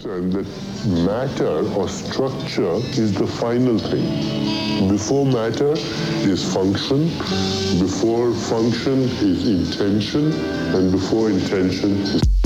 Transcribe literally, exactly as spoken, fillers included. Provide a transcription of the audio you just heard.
understand that matter or structure is the final thing. Before matter is function, before function is intention, and before intention is